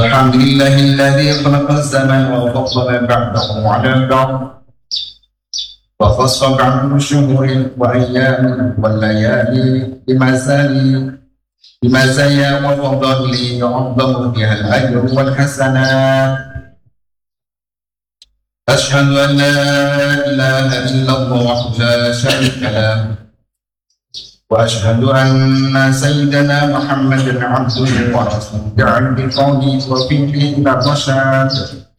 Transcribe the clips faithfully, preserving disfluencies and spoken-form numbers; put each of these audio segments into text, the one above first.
الحمد لله الذي خلق الزمان وفصل بعده على بعض وخص بعض الشهور وأيام والليالي بمزايا بمزايا وفضائل يعظم بها الأجر والحسنات. أشهد أن لا إله إلا الله لا شريك له وأشهد أن سيدنا محمدا عبده ورسوله دعا بقوله وفعله إلى الرشاد.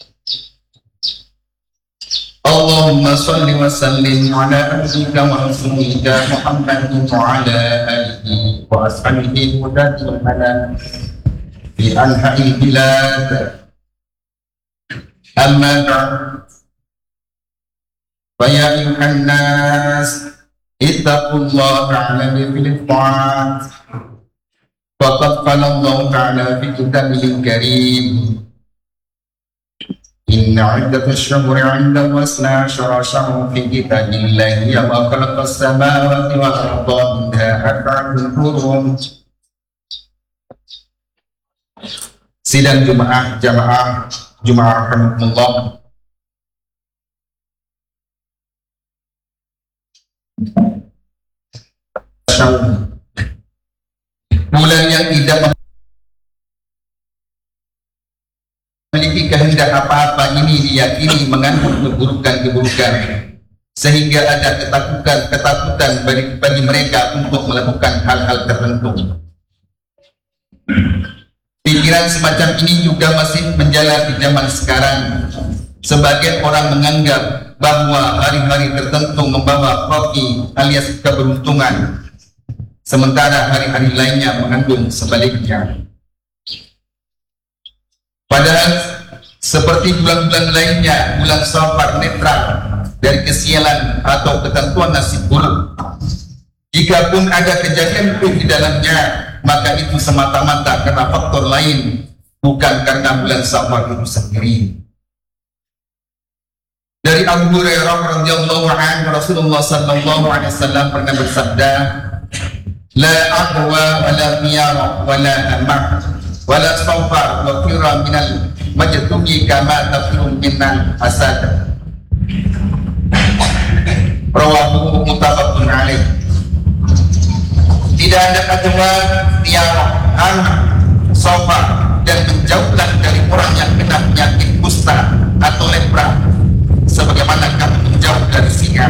اللهم صل وسلم على عبدك ورسولك محمد وعلى آله وأصحابه هداة المنام في أنحاء البلاد. أما بعد فيا أيها الناس اتقوا الله تعالى بالطاعات، فقد قال الله تعالى في كتابه الكريم: إن عدة الشهور عند الله اثنا عشر شهرا في كتاب الله يوم خلق السماوات والأرض منها أربعة حرم. Sidang Jumaah Jamaah Jumaah Rahmatullah. Bulan yang tidak memiliki kehendak apa-apa ini diyakini mengandung keburukan-keburukan, sehingga ada ketakutan-ketakutan bagi, bagi mereka untuk melakukan hal-hal tertentu. Pikiran semacam ini juga masih menjalar di zaman sekarang. Sebagian orang menganggap bahwa hari-hari tertentu membawa hoki alias keberuntungan, sementara hari-hari lainnya mengandung sebaliknya. Padahal seperti bulan-bulan lainnya, bulan Safar netral dari kesialan atau ketentuan nasib buruk. Jikapun ada kejadian buruk di dalamnya, maka itu semata-mata karena faktor lain, bukan karena bulan Safar itu sendiri. Dari Abu Hurairah radhiyallahu anhu, Rasulullah sallallahu alaihi wasallam pernah bersabda, la aqwa wala miyara wala amah wala sawfar wa fira minal majtumi kama tafirun minal asad. Rawahu muttafaqun alaih. Tidak ada aqwa, miyara, amah, sawfar, dan menjauhlah dari orang yang kena penyakit kusta atau lepra sebagaimana kamu menjauh dari singa.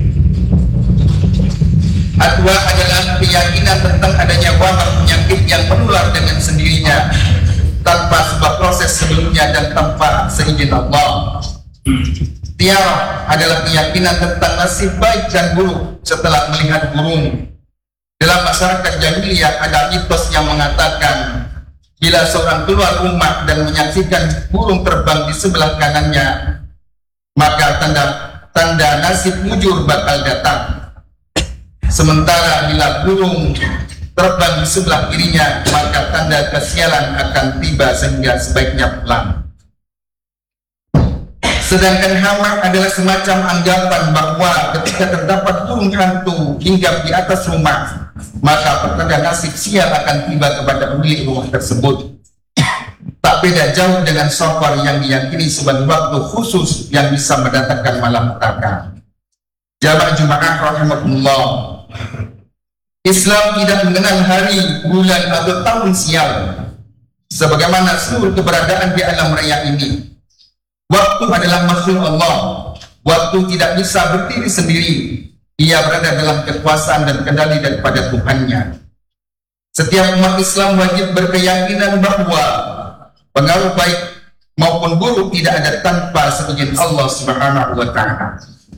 Adwa adalah keyakinan tentang adanya wabah penyakit yang menular dengan sendirinya tanpa sebab proses sebelumnya dan tanpa seizin Allah. Tiara adalah keyakinan tentang nasib baik dan buruk setelah melihat burung. Dalam masyarakat jahiliyah ada mitos yang mengatakan bila seorang keluar rumah dan menyaksikan burung terbang di sebelah kanannya, maka tanda tanda nasib mujur bakal datang. Sementara bila burung terbang di sebelah kirinya, maka tanda kesialan akan tiba sehingga sebaiknya pulang. Sedangkan hama adalah semacam anggapan bahwa ketika terdapat burung hantu hinggap di atas rumah, maka pertanda nasib sial akan tiba kepada pemilik rumah tersebut. Tak beda jauh dengan Safar yang diyakini sebagai waktu khusus yang bisa mendatangkan malapetaka. Jamaah Jumaah rahimahullah, Islam tidak mengenal hari, bulan atau tahun sial, sebagaimana seluruh keberadaan di alam raya ini. Waktu adalah makhluk Allah. Waktu tidak bisa berdiri sendiri. Ia berada dalam kekuasaan dan kendali daripada Tuhannya. Setiap umat Islam wajib berkeyakinan bahwa pengaruh baik maupun buruk tidak ada tanpa seizin Allah Subhanahu wa Ta'ala.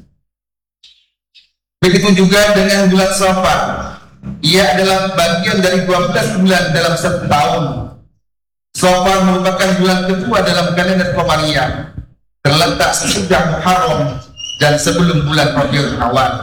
Begitu juga dengan bulan Safar. Ia adalah bagian dari dua belas bulan dalam satu tahun. Safar merupakan bulan kedua dalam kalender Qamariyah, terletak sesudah Muharram dan sebelum bulan Rabiul Awal.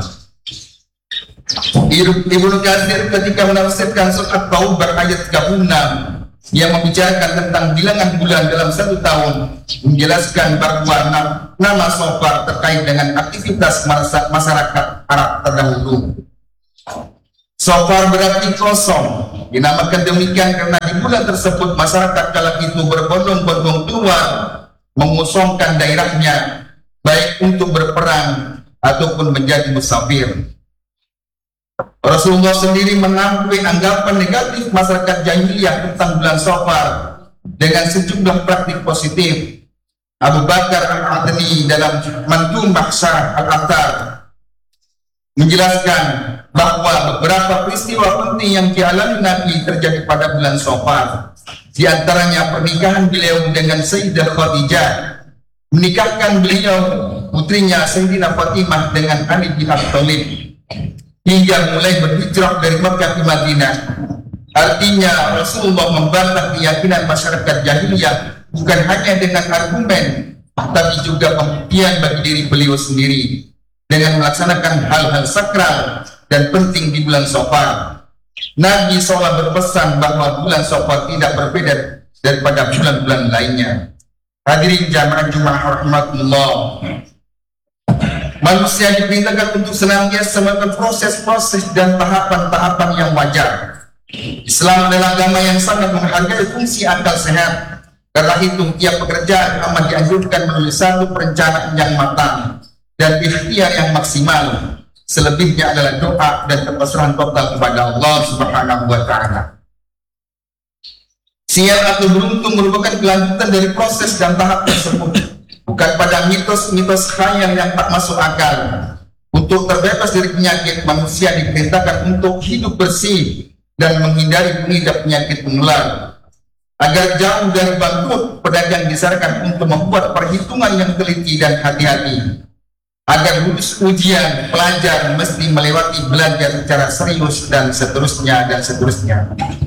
Ibnu Katsir ketika menafsirkan surat Taubah ayat tiga puluh enam yang membicarakan tentang bilangan bulan dalam satu tahun, menjelaskan bahwa nama Safar terkait dengan aktivitas masyarakat Arab terdahulu. Sofar berarti kosong. Dinamakan demikian karena di bulan tersebut masyarakat kala itu berbondong-bondong keluar mengosongkan daerahnya, baik untuk berperang ataupun menjadi musafir. Rasulullah sendiri menanggapi anggapan negatif masyarakat jahiliyah tentang bulan Safar dengan sejumlah praktik positif. Abu Bakar Al-Adni dalam Mantum Maksar Al-Athar menjelaskan bahwa beberapa peristiwa penting yang dialami Nabi terjadi pada bulan Safar. Di antaranya pernikahan beliau dengan Sayyidah Khadijah, menikahkan beliau putrinya Sayyidina Fatimah dengan Ali bin Abi Thalib, hingga mulai berhijrah dari Makkah ke Madinah. Artinya Rasulullah membantah keyakinan masyarakat jahiliyah bukan hanya dengan argumen, tapi juga pembuktian bagi diri beliau sendiri dengan melaksanakan hal-hal sakral dan penting di bulan Safar. Nabi shallallahu alaihi wasallam berpesan bahwa bulan Safar tidak berbeda daripada bulan-bulan lainnya. Hadirin jamaah Jumat rahmatullah, manusia diperintahkan untuk senantiasa melakukan proses-proses dan tahapan-tahapan yang wajar. Islam adalah agama yang sangat menghargai fungsi akal sehat. Karena itu tiap pekerjaan amat dianjurkan melalui satu perencanaan yang matang dan ikhtiar yang maksimal. Selebihnya adalah doa dan kepasrahan total kepada Allah Subhanahu wa Ta'ala. Sial atau beruntung merupakan kelanjutan dari proses dan tahap tersebut, bukan pada mitos-mitos khayal yang tak masuk akal. Untuk terbebas dari penyakit, manusia diperintahkan untuk hidup bersih dan menghindari mengidap penyakit menular. Agar jauh dari bangkrut, pedagang disarankan untuk membuat perhitungan yang teliti dan hati-hati. Agar lulus ujian, pelajar mesti melewati belajar secara serius dan seterusnya dan seterusnya.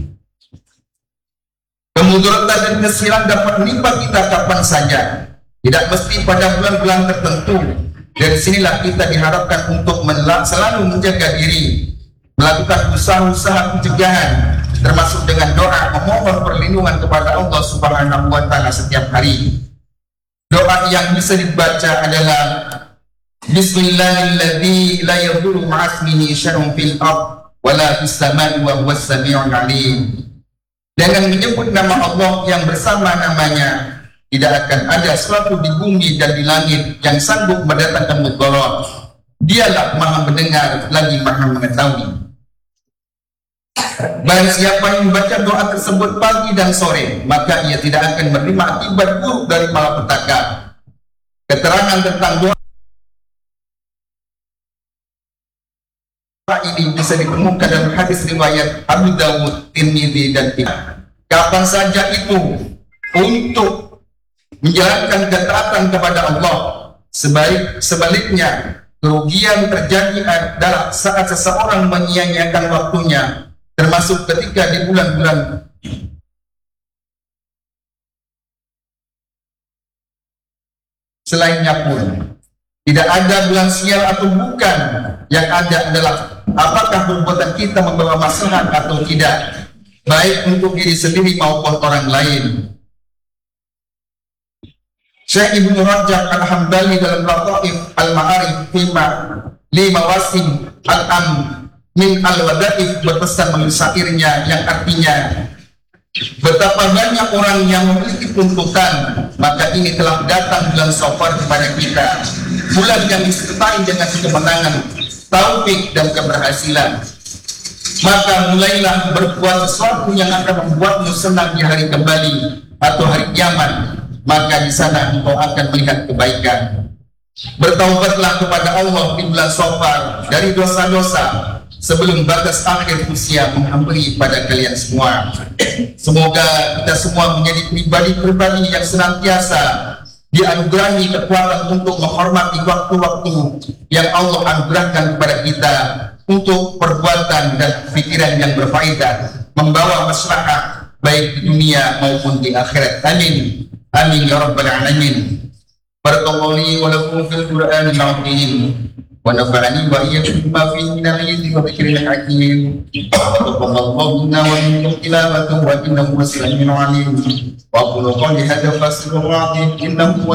Kemudaratan dan kesialan dapat menimpa kita kapan saja, tidak mesti pada bulan-bulan tertentu. Dari sinilah kita diharapkan untuk selalu menjaga diri, melakukan usaha-usaha pencegahan, termasuk dengan doa memohon perlindungan kepada Allah Subhanahu wa Ta'ala setiap hari. Doa yang bisa dibaca adalah Bismillahilladzi la yadurru ma'asmihi syarrun fil ard wala fis samai wa huwas samiul alim. Dengan menyebut nama Allah yang bersama namanya, tidak akan ada sesuatu di bumi dan di langit yang sanggup mendatangkan mudarat. Dialah Maha mendengar lagi Maha mengetahui. Barang siapa yang membaca doa tersebut pagi dan sore, maka ia tidak akan menerima akibat buruk dari malapetaka. Keterangan tentang doa ini bisa ditemukan dalam hadis riwayat Abu Dawud, Tirmidzi dan Ibnu. Kapan saja itu untuk menjalankan ketaatan kepada Allah. Sebaik, sebaliknya, kerugian terjadi adalah saat seseorang menyia-nyiakan waktunya, termasuk ketika di bulan-bulan selainnya pun. Tidak ada bulan sial atau bukan, yang ada adalah apakah perbuatan kita membawa maslahat atau tidak, baik untuk diri sendiri maupun orang lain. Syekh Ibnu Rajab Al-Hambali dalam Lataif Al-Ma'arif Fima Lima Wasim Al-Am Min Al-Wadaif berpesan melalui syairnya yang artinya, betapa banyak orang yang memiliki tuntutan, maka ini telah datang bulan Safar kepada kita, bulan yang disertai dengan kemenangan, taufik dan keberhasilan. Maka mulailah berbuat sesuatu yang akan membuatmu senang di hari kembali atau hari kiamat, maka di sana engkau akan melihat kebaikan. Bertaubatlah kepada Allah di bulan Safar dari dosa-dosa sebelum batas akhir usia menghampiri pada kalian semua. Semoga kita semua menjadi pribadi-pribadi yang senantiasa dianugerahi kekuatan untuk menghormati waktu-waktu yang Allah anugerahkan kepada kita untuk perbuatan dan pikiran yang berfaedah, membawa maslahat baik di dunia maupun di akhirat. Amin. Amin ya rabbal alamin. Barakallahu wa lakum fil Qur'anil azim. ونفعني وإياكم بما فيه من الآيات والذكر الحكيم وتقبل الله منا ومنكم تلاوته وإنه هو السميع العليم وأقول قولي هذا فاستغفروا الله إنه هو